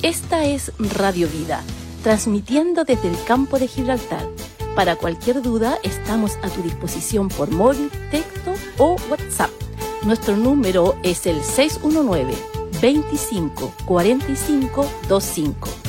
Esta es Radio Vida, transmitiendo desde el campo de Gibraltar. Para cualquier duda, estamos a tu disposición por móvil, texto o WhatsApp. Nuestro número es el 619-254525.